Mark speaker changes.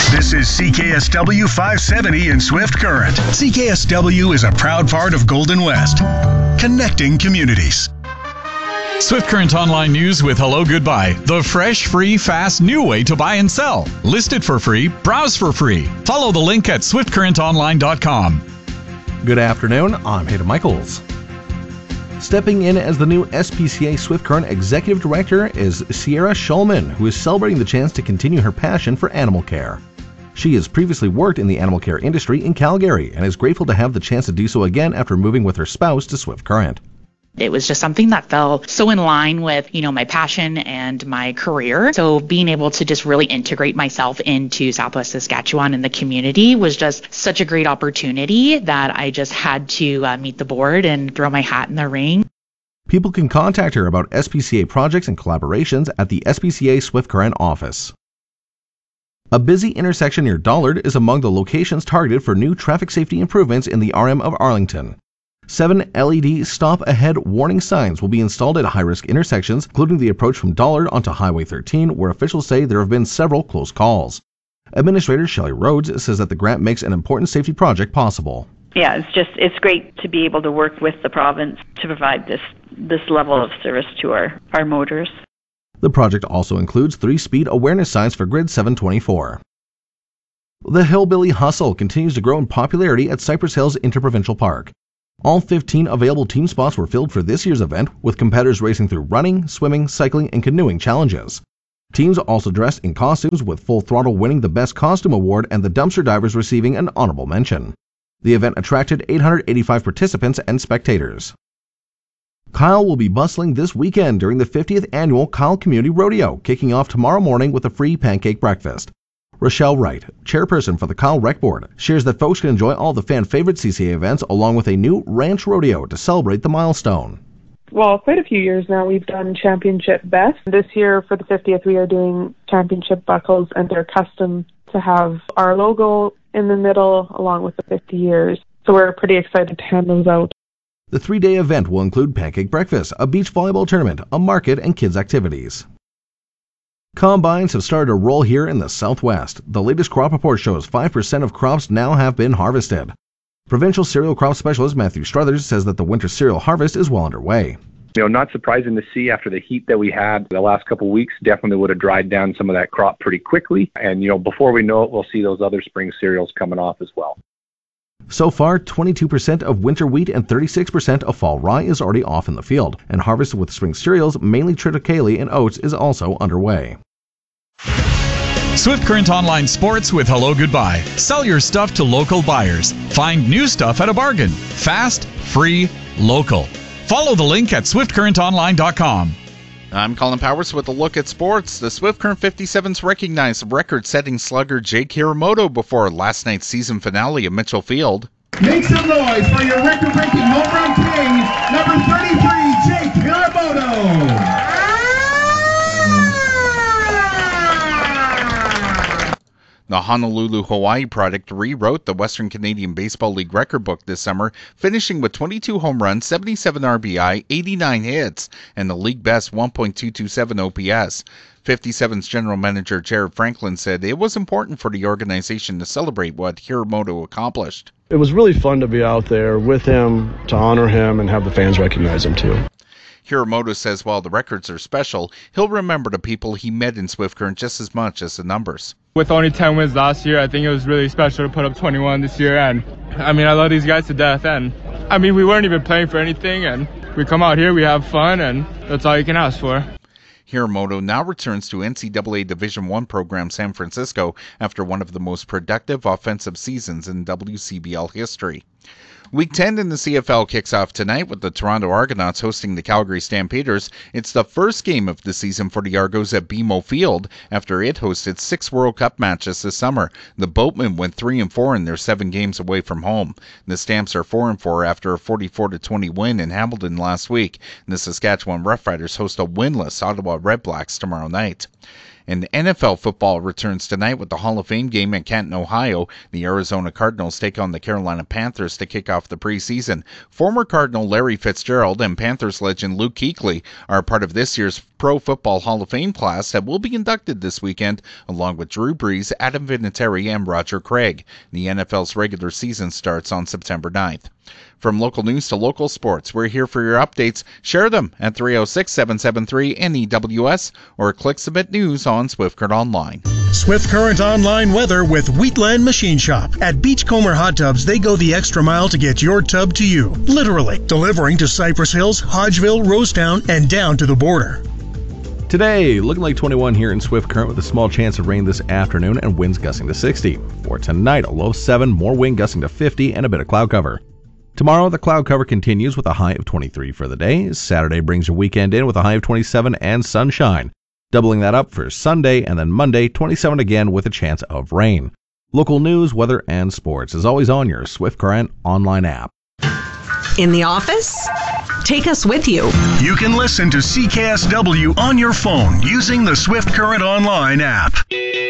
Speaker 1: This is CKSW 570 in Swift Current. CKSW is a proud part of Golden West, connecting communities.
Speaker 2: Swift Current Online News with Hello Goodbye. The fresh, free, fast, new way to buy and sell. List it for free, browse for free. Follow the link at swiftcurrentonline.com.
Speaker 3: Good afternoon, I'm Hayden Michaels. Stepping in as the new SPCA Swift Current Executive Director is Sierra Schulman, who is celebrating the chance to continue her passion for animal care. She has previously worked in the animal care industry in Calgary and is grateful to have the chance to do so again after moving with her spouse to Swift Current.
Speaker 4: It was just something that fell so in line with, my passion and my career. So being able to just really integrate myself into Southwest Saskatchewan and the community was just such a great opportunity that I just had to meet the board and throw my hat in the ring.
Speaker 3: People can contact her about SPCA projects and collaborations at the SPCA Swift Current office. A busy intersection near Dollard is among the locations targeted for new traffic safety improvements in the RM of Arlington. 7 LED stop-ahead warning signs will be installed at high-risk intersections, including the approach from Dollard onto Highway 13, where officials say there have been several close calls. Administrator Shelley Rhodes says that the grant makes an important safety project possible.
Speaker 5: Yeah, it's great to be able to work with the province to provide this level of service to our motors.
Speaker 3: The project also includes 3 speed awareness signs for Grid 724. The Hillbilly Hustle continues to grow in popularity at Cypress Hills Interprovincial Park. All 15 available team spots were filled for this year's event, with competitors racing through running, swimming, cycling, and canoeing challenges. Teams also dressed in costumes, with Full Throttle winning the Best Costume Award and the Dumpster Divers receiving an honorable mention. The event attracted 885 participants and spectators. Kyle will be bustling this weekend during the 50th annual Kyle Community Rodeo, kicking off tomorrow morning with a free pancake breakfast. Rochelle Wright, chairperson for the Kyle Rec Board, shares that folks can enjoy all the fan-favorite CCA events along with a new ranch rodeo to celebrate the milestone.
Speaker 6: Well, quite a few years now we've done championship best. This year for the 50th we are doing championship buckles, and they're custom to have our logo in the middle along with the 50 years. So we're pretty excited to hand those out.
Speaker 3: The 3-day event will include pancake breakfast, a beach volleyball tournament, a market, and kids' activities. Combines have started to roll here in the Southwest. The latest crop report shows 5% of crops now have been harvested. Provincial cereal crop specialist Matthew Struthers says that the winter cereal harvest is well underway.
Speaker 7: Not surprising to see after the heat that we had the last couple of weeks. Definitely would have dried down some of that crop pretty quickly. And, before we know it, we'll see those other spring cereals coming off as well.
Speaker 3: So far, 22% of winter wheat and 36% of fall rye is already off in the field, and harvest with spring cereals, mainly triticale and oats, is also underway.
Speaker 2: Swift Current Online Sports with Hello Goodbye. Sell your stuff to local buyers. Find new stuff at a bargain. Fast, free, local. Follow the link at swiftcurrentonline.com.
Speaker 8: I'm Colin Powers with a look at sports. The Swift Current 57s recognized record-setting slugger Jake Hiramoto before last night's season finale at Mitchell Field.
Speaker 9: Make some noise for your record-breaking home run king, number 33, Jake Hiramoto.
Speaker 8: The Honolulu, Hawaii product rewrote the Western Canadian Baseball League record book this summer, finishing with 22 home runs, 77 RBI, 89 hits, and the league best 1.227 OPS. 57's general manager Jared Franklin said it was important for the organization to celebrate what Hiramoto accomplished.
Speaker 10: It was really fun to be out there with him, to honor him, and have the fans recognize him too.
Speaker 8: Hiramoto says while the records are special, he'll remember the people he met in Swift Current just as much as the numbers.
Speaker 11: With only 10 wins last year, I think it was really special to put up 21 this year. And I love these guys to death. And we weren't even playing for anything. And we come out here, we have fun, and that's all you can ask for.
Speaker 8: Hiramoto now returns to NCAA Division I program San Francisco after one of the most productive offensive seasons in WCBL history. Week 10 in the CFL kicks off tonight with the Toronto Argonauts hosting the Calgary Stampeders. It's the first game of the season for the Argos at BMO Field after it hosted 6 World Cup matches this summer. The Boatmen went 3-4 in their 7 games away from home. The Stamps are 4-4 after a 44-20 win in Hamilton last week. The Saskatchewan Roughriders host a winless Ottawa Redblacks tomorrow night. And NFL football returns tonight with the Hall of Fame game in Canton, Ohio. The Arizona Cardinals take on the Carolina Panthers to kick off the preseason. Former Cardinal Larry Fitzgerald and Panthers legend Luke Kuechly are part of this year's Pro Football Hall of Fame class that will be inducted this weekend, along with Drew Brees, Adam Vinatieri, and Roger Craig. The NFL's regular season starts on September 9th. From local news to local sports, we're here for your updates. Share them at 306-773-NEWS or click Submit News on Swift Current Online.
Speaker 1: Swift Current Online weather with Wheatland Machine Shop. At Beachcomber Hot Tubs, they go the extra mile to get your tub to you. Literally, delivering to Cypress Hills, Hodgeville, Rosetown, and down to the border.
Speaker 3: Today, looking like 21 here in Swift Current with a small chance of rain this afternoon and winds gusting to 60. For tonight, a low of 7, more wind gusting to 50, and a bit of cloud cover. Tomorrow, the cloud cover continues with a high of 23 for the day. Saturday brings your weekend in with a high of 27 and sunshine. Doubling that up for Sunday, and then Monday, 27 again with a chance of rain. Local news, weather, and sports is always on your Swift Current online app.
Speaker 12: In the office? Take us with you.
Speaker 1: You can listen to CKSW on your phone using the Swift Current Online app.